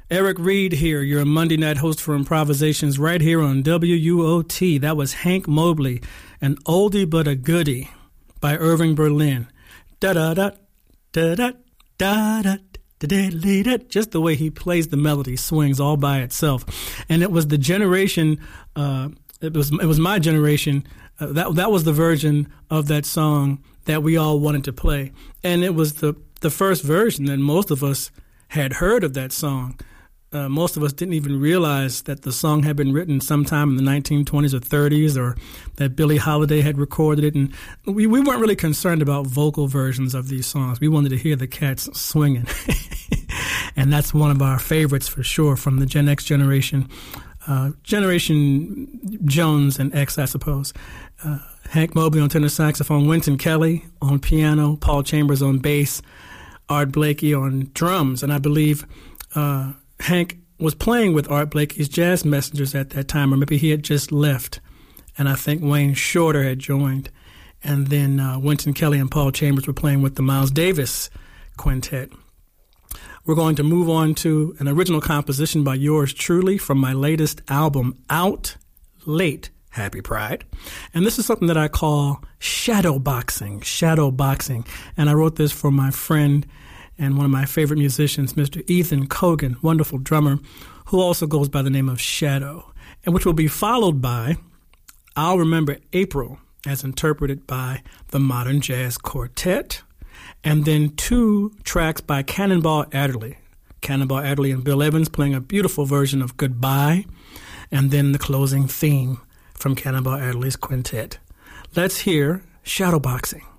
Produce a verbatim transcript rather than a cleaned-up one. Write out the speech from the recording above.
Eric Reed here, your Monday night host for Improvisations right here on W U O T. That was Hank Mobley, an oldie but a goodie by Irving Berlin. Da-da-da, da-da, da-da, da-da-da-da. Just the way he plays the melody swings all by itself. And it was the generation, uh, it was it was my generation, uh, that that was the version of that song that we all wanted to play. And it was the, the first version that most of us had heard of that song. Uh, most of us didn't even realize that the song had been written sometime in the nineteen twenties or thirties, or that Billie Holiday had recorded it. And we, we weren't really concerned about vocal versions of these songs. We wanted to hear the cats swinging. And that's one of our favorites for sure from the Gen X generation. Uh, Generation Jones and X, I suppose. Uh, Hank Mobley on tenor saxophone, Wynton Kelly on piano, Paul Chambers on bass, Art Blakey on drums. And I believe uh, Hank was playing with Art Blakey's Jazz Messengers at that time, or maybe he had just left. And I think Wayne Shorter had joined. And then uh, Wynton Kelly and Paul Chambers were playing with the Miles Davis Quintet. We're going to move on to an original composition by yours truly from my latest album, Out Late, Happy Pride. And this is something that I call shadow boxing, shadow boxing. And I wrote this for my friend and one of my favorite musicians, Mister Ethan Cogan, wonderful drummer, who also goes by the name of Shadow, and which will be followed by I'll Remember April, as interpreted by the Modern Jazz Quartet, and then two tracks by Cannonball Adderley. Cannonball Adderley and Bill Evans playing a beautiful version of Goodbye, and then the closing theme from Cannonball Adderley's quintet. Let's hear Shadow Boxing.